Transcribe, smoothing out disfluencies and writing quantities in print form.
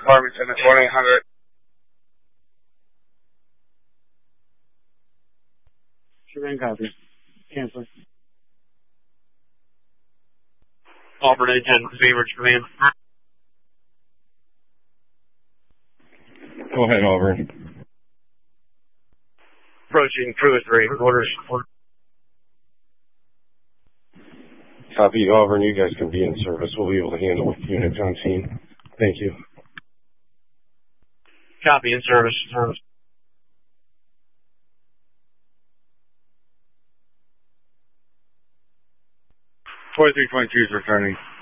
Farmington at 1-800. Shebang copy. Cancel. Auburn 810, Beaverage Command. Go ahead, Auburn. Approaching Crew 3, orders. Copy, Auburn. You guys can be in service. We'll be able to handle units on scene. Thank you. Copy, in service. 4322 is returning.